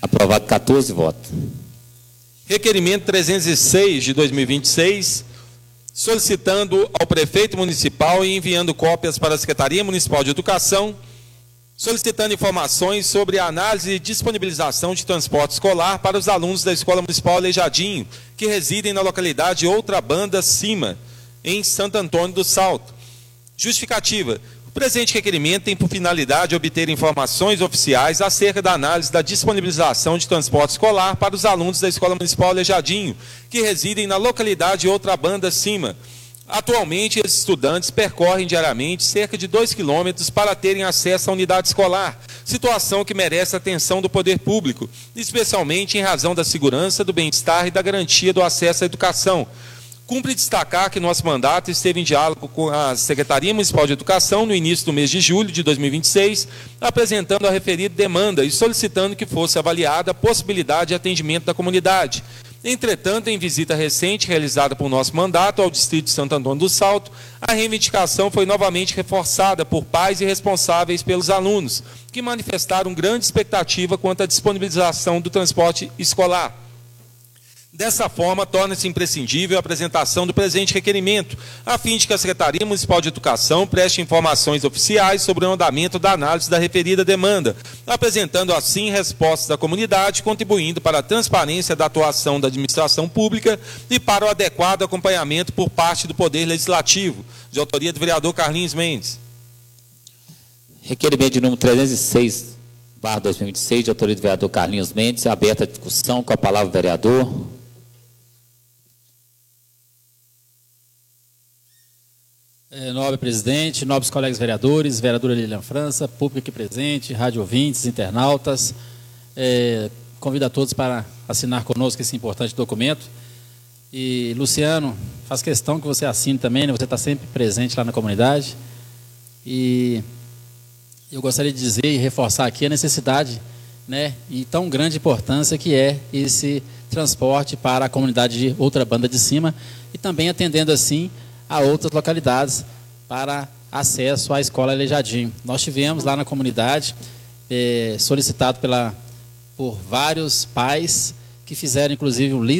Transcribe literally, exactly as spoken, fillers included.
Aprovado quatorze votos. Requerimento trezentos e seis de dois mil e vinte e seis, solicitando ao prefeito municipal e enviando cópias para a Secretaria Municipal de Educação, solicitando informações sobre a análise e disponibilização de transporte escolar para os alunos da Escola Municipal Aleijadinho, que residem na localidade Outra Banda Cima, em Santo Antônio do Salto. Justificativa. O presente requerimento tem por finalidade obter informações oficiais acerca da análise da disponibilização de transporte escolar para os alunos da Escola Municipal Aleijadinho, que residem na localidade Outra Banda Cima. Atualmente, esses estudantes percorrem diariamente cerca de dois quilômetros para terem acesso à unidade escolar, situação que merece a atenção do poder público, especialmente em razão da segurança, do bem-estar e da garantia do acesso à educação. Cumpre destacar que nosso mandato esteve em diálogo com a Secretaria Municipal de Educação no início do mês de julho de dois mil e vinte e seis, apresentando a referida demanda e solicitando que fosse avaliada a possibilidade de atendimento da comunidade. Entretanto, em visita recente realizada por nosso mandato ao Distrito de Santo Antônio do Salto, a reivindicação foi novamente reforçada por pais e responsáveis pelos alunos, que manifestaram grande expectativa quanto à disponibilização do transporte escolar. Dessa forma, torna-se imprescindível a apresentação do presente requerimento, a fim de que a Secretaria Municipal de Educação preste informações oficiais sobre o andamento da análise da referida demanda, apresentando assim respostas da comunidade, contribuindo para a transparência da atuação da administração pública e para o adequado acompanhamento por parte do Poder Legislativo, de autoria do vereador Carlinhos Mendes. Requerimento de número trezentos e seis, barra dois mil e vinte e seis, de autoria do vereador Carlinhos Mendes, aberta a discussão, com a palavra o vereador. É, nobre presidente, nobres colegas vereadores, vereadora Lilian França, público aqui presente, rádio ouvintes, internautas, é, convido a todos para assinar conosco esse importante documento. E, Luciano, faz questão que você assine também, né? Você está sempre presente lá na comunidade. E eu gostaria de dizer e reforçar aqui a necessidade, né, e tão grande importância que é esse transporte para a comunidade de Outra Banda de Cima e também atendendo assim a outras localidades para acesso à Escola Aleijadinho. Nós tivemos lá na comunidade, eh, solicitado pela, por vários pais que fizeram inclusive um livro